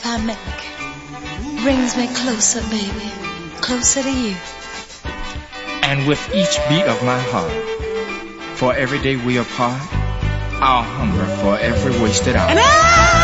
I make brings me closer, baby, closer to you. And with each beat of my heart, for every day we apart, I'll hunger for every wasted hour.